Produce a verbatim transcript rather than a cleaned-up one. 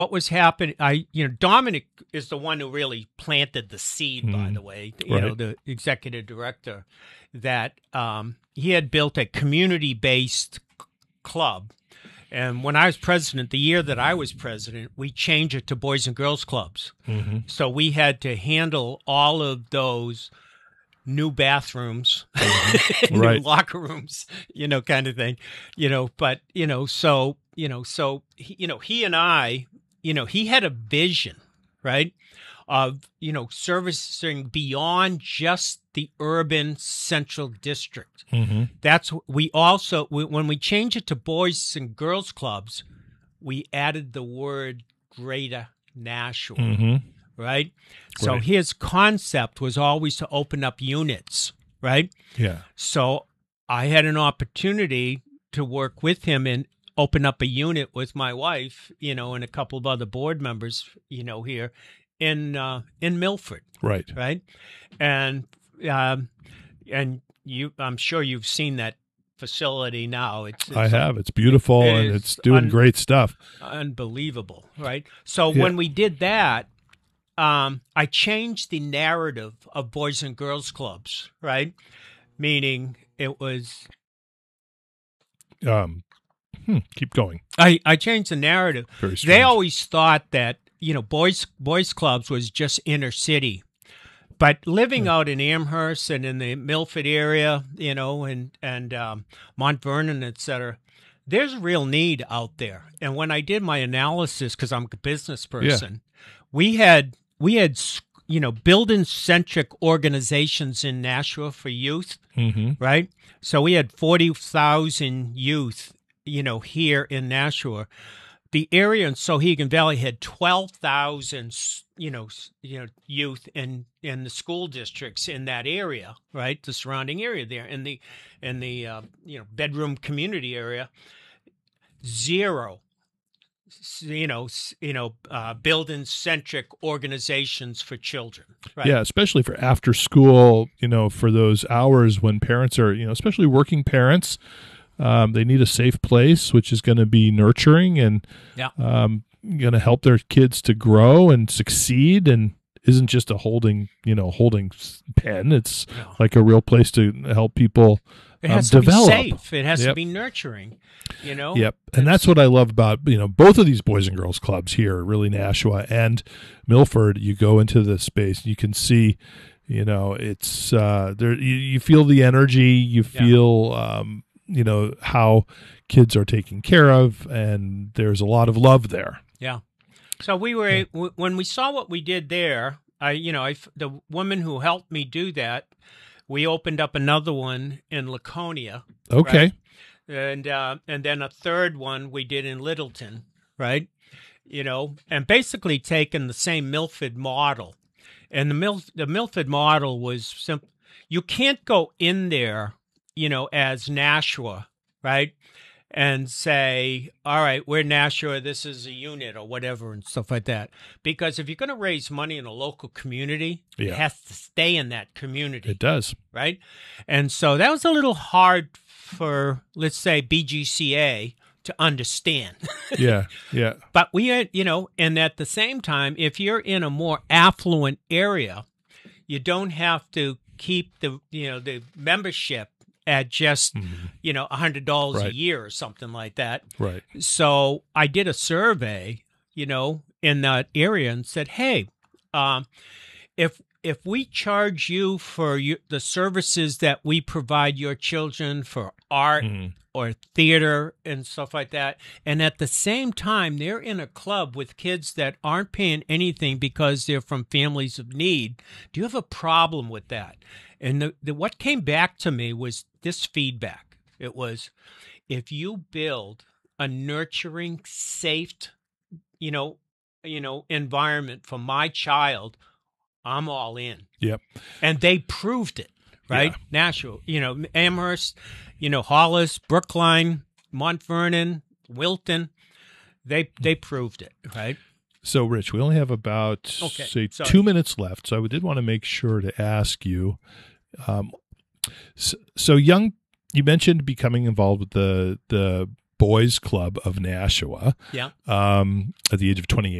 what was happening, I, you know, Dominic is the one who really planted the seed, mm. by the way, you right. know, the executive director, that um, he had built a community-based c- club. And when I was president, the year that I was president, we changed it to Boys and Girls Clubs. Mm-hmm. So we had to handle all of those new bathrooms, mm-hmm. new right. locker rooms, you know, kind of thing, you know, but, you know, so, you know, so, he, you know, he and I, you know, he had a vision, right, of, you know, servicing beyond just the urban central district. Mm-hmm. That's, we also, we, when we changed it to Boys and Girls Clubs, we added the word Greater Nashua, mm-hmm. right? So right. his concept was always to open up units, right? Yeah. So I had an opportunity to work with him and open up a unit with my wife, you know, and a couple of other board members, you know, here in uh, in Milford, right? Right, and um, and you, I'm sure you've seen that facility now. It's, it's I have. It's beautiful it and it's doing un- great stuff. Unbelievable, right? So yeah. when we did that, um, I changed the narrative of Boys and Girls Clubs, right? Meaning it was. Um. Hmm, keep going. I, I changed the narrative. Very strange. They always thought that, you know, boys boys clubs was just inner city. But living yeah. out in Amherst and in the Milford area, you know, and, and um, Mount Vernon, et cetera, there's a real need out there. And when I did my analysis, because I'm a business person, yeah. we had, we had, you know, building-centric organizations in Nashua for youth, mm-hmm. right? So we had forty thousand youth, you know, here in Nashua. The area in Sohegan Valley had twelve thousand, you know, you know, youth in, in the school districts in that area, right? The surrounding area there, in the in the uh, you know, bedroom community area, zero, you know, you know, uh, building centric organizations for children, right? Yeah, especially for after school, you know, for those hours when parents are, you know, especially working parents. Um, they need a safe place, which is going to be nurturing and yeah. um, going to help their kids to grow and succeed, and isn't just a holding, you know, holding pen. It's no. like a real place to help people it has um, to develop. Be safe. It has yep. to be nurturing, you know? Yep. And that's what I love about, you know, both of these Boys and Girls Clubs here, really Nashua and Milford. You go into the space, you can see, you know, it's uh, there. You, you feel the energy, you feel, yeah. um, you know, how kids are taken care of, and there's a lot of love there. Yeah. So we were, yeah. w- when we saw what we did there, I, you know, I, the woman who helped me do that, we opened up another one in Laconia. Okay. Right? And, uh, and then a third one we did in Littleton, right? You know, and basically taking the same Milford model. And the Mil- the Milford model was simple. You can't go in there, you know, as Nashua, right? And say, all right, we're Nashua, this is a unit or whatever and stuff like that. Because if you're going to raise money in a local community, yeah. it has to stay in that community. It does. Right? And so that was a little hard for, let's say, B G C A to understand. yeah, yeah. But we had, you know, and at the same time, if you're in a more affluent area, you don't have to keep the, you know, the membership at just, mm-hmm. you know, one hundred dollars right. a year or something like that. Right. So I did a survey, you know, in that area and said, hey, um, if if we charge you for you, the services that we provide your children for art mm-hmm. or theater and stuff like that, and at the same time they're in a club with kids that aren't paying anything because they're from families of need, do you have a problem with that? And the, the, what came back to me was this feedback. It was, if you build a nurturing, safe, you know, you know, environment for my child, I'm all in. Yep. And they proved it, right? Yeah. Nashua, you know, Amherst, you know, Hollis, Brookline, Mount Vernon, Wilton, they they proved it, right? So, Rich, we only have about, okay. say, Sorry. two minutes left. So I did want to make sure to ask you, um, so, so young, you mentioned becoming involved with the, the Boys Club of Nashua. Yeah. Um, at the age of twenty-eight.